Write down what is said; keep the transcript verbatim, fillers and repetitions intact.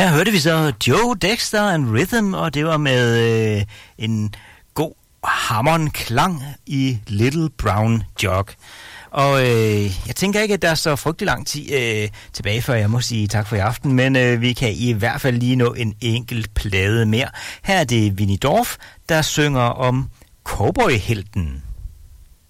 Her hørte vi så Joe Dexter and Rhythm, og det var med øh, en god hammeren klang i Little Brown Jug. Og øh, jeg tænker ikke, at der er så frygtelig lang tid øh, tilbage, før jeg må sige tak for i aften, men øh, vi kan i hvert fald lige nå en enkelt plade mere. Her er det Winnie Dorf, der synger om cowboyhelten.